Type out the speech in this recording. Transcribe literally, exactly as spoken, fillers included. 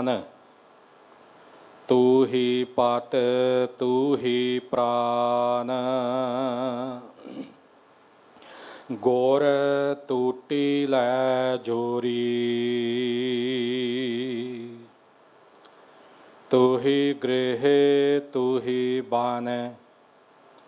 ਤੂ ਹੀ ਪਤ ਤੂ ਹੀ ਪ੍ਰਾਨ। ਗੁਰ ਟੂਟੀ ਲੈ ਜੋਰੀ। ਤੂ ਹੀ ਗ੍ਰਹਿ ਤੂ ਹੀ ਬਨ